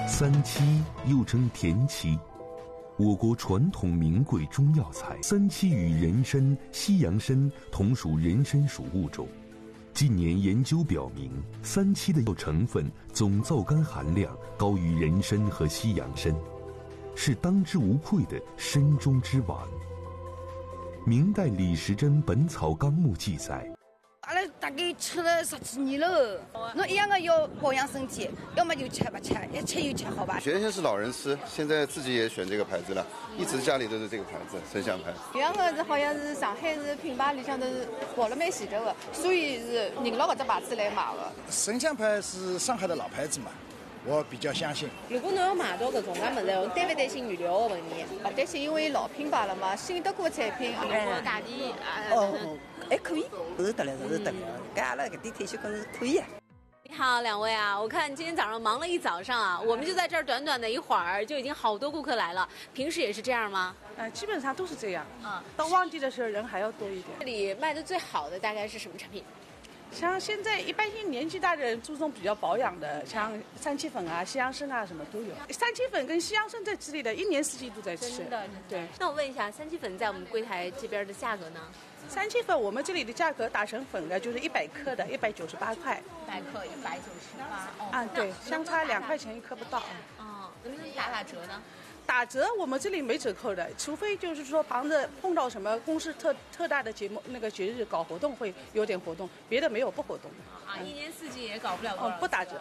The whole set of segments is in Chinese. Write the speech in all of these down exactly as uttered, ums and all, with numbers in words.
三七又称田七，我国传统名贵中药材。三七与人参、西洋参同属人参属物种。近年研究表明，三七的药成分总皂苷含量高于人参和西洋参，是当之无愧的参中之王。明代李时珍《本草纲目》记载。 阿拉大概吃了十几年了，侬一样的要保养身体，要么就吃不吃，一吃又吃，好吧？ 原先是老人吃，现在自己也选这个牌子了，一直家里都是这个牌子，参香牌。 搿样个是好像是上海市品牌里向头是跑了蛮前头的，所以是认牢搿只牌子来买的。 参香牌是上海的老牌子嘛，我比较相信。 如果侬要买到搿种介物事，担勿担心原料的问题？勿担心，因为老品牌了嘛，信得过产品， 哎， 价钿哦，还可以，是得了，是得了。搿阿拉搿点退休工是可以。 你好，两位啊，我看今天早上忙了一早上啊，我们就在这儿短短的一会儿就已经好多顾客来了。平时也是这样吗？ 呃，基本上都是这样。 嗯， 到旺季的时候人还要多一点。 这里卖的最好的大概是什么产品？ 像现在一般性年纪大的人注重比较保养的，像三七粉啊、西洋参啊什么都有。三七粉跟西洋参在这里的一年四季都在吃。 真的， 对。 那我问一下，三七粉在我们柜台这边的价格呢？ 三七粉我们这里的价格打成粉的，就是一百克的，一百九十八块。 一百克一百九十八。哦。 啊，对，相差两块钱一克不到。 哦，能不能打打折呢？ 打折我们这里没折扣的，除非就是说旁着碰到什么公司特特大的节目，那个节日搞活动会有点活动，别的没有不活动。 啊，一年四季也搞不了多少。 哦，不打折。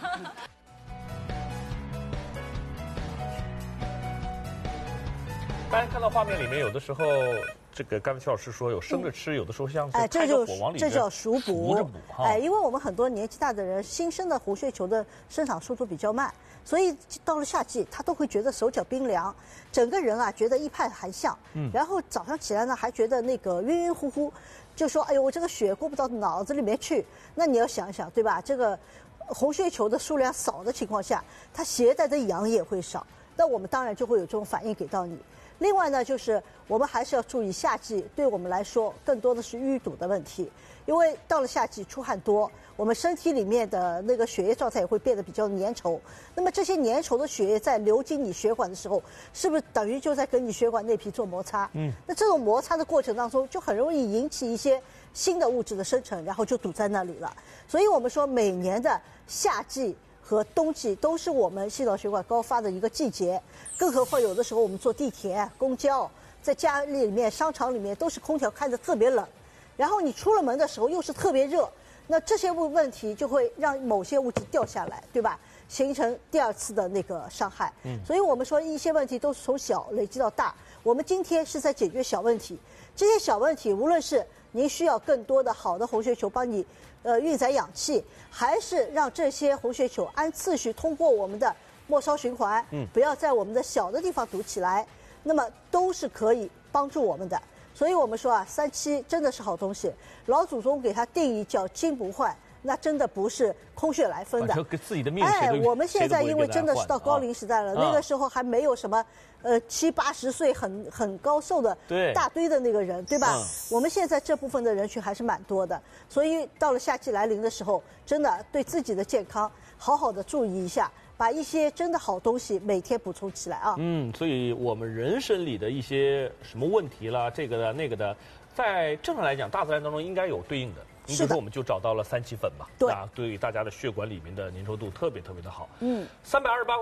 大家看到画面里面，有的时候这个刚才徐老师说有生着吃，嗯、有的时候像是开着火往里面这叫熟补。 着补哎，因为我们很多年纪大的人，新生的红血球的生长速度比较慢，所以到了夏季，他都会觉得手脚冰凉，整个人啊觉得一派寒象。嗯。然后早上起来呢，还觉得那个晕晕乎乎，就说：“哎呦，我这个血过不到脑子里面去。”那你要想一想，对吧？这个红血球的数量少的情况下，它携带的氧也会少，那我们当然就会有这种反应给到你。另外呢，就是我们还是要注意，夏季对我们来说更多的是淤堵的问题，因为到了夏季出汗多，我们身体里面的那个血液状态也会变得比较粘稠。那么这些粘稠的血液在流经你血管的时候，是不是等于就在跟你血管内皮做摩擦？嗯，那这种摩擦的过程当中，就很容易引起一些新的物质的生成，然后就堵在那里了。所以我们说，每年的夏季和冬季都是我们心脑血管高发的一个季节，更何况有的时候我们坐地铁、公交，在家里面、商场里面都是空调开得特别冷，然后你出了门的时候又是特别热，那这些问问题就会让某些物质掉下来，对吧？形成第二次的那个伤害。嗯，所以我们说一些问题都是从小累积到大。我们今天是在解决小问题，这些小问题无论是您需要更多的好的红血球帮你呃运载氧气，还是让这些红血球按次序通过我们的末梢循环，嗯，不要在我们的小的地方堵起来，那么都是可以帮助我们的。所以我们说啊，三七真的是好东西，老祖宗给它定义叫金不换，那真的不是空穴来风的。 跟自己的命哎，我们现在因为真的是到高龄时代了，那个时候还没有什么呃七八十岁很很高寿的大堆的那个人，对吧？我们现在这部分的人群还是蛮多的，所以到了夏季来临的时候，真的对自己的健康好好的注意一下。把一些真的好东西每天补充起来啊！ 嗯，所以我们人生里的一些什么问题啦，这个的那个的，在正常来讲，大自然当中应该有对应的。你比如说，我们就找到了三七粉嘛， 对， 对大家的血管里面的粘稠度特别特别的好。 嗯， 三百二十八。